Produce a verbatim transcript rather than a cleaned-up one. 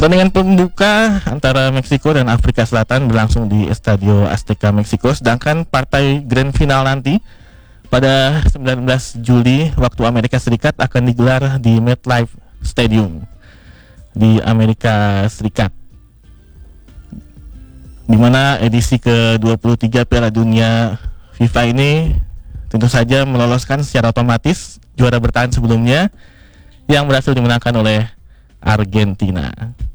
Pertandingan pembuka antara Meksiko dan Afrika Selatan berlangsung di Estadio Azteca Meksiko, sedangkan partai grand final nanti pada sembilan belas Juli waktu Amerika Serikat akan digelar di MetLife Stadium di Amerika Serikat, di mana edisi ke dua puluh tiga Piala Dunia FIFA ini tentu saja meloloskan secara otomatis juara bertahan sebelumnya yang berhasil dimenangkan oleh Argentina.